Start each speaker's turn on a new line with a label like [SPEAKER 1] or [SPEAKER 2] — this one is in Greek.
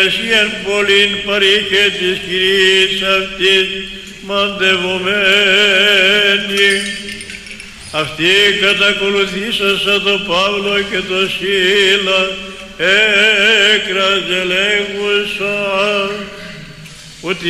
[SPEAKER 1] Εσύ εν πολλήν παρήχε της Κυρίης αυτής μαντευομένη. Αυτοί κατακολουθήσασα το Παύλο και το Σίλα έκραζε λέγουσα ότι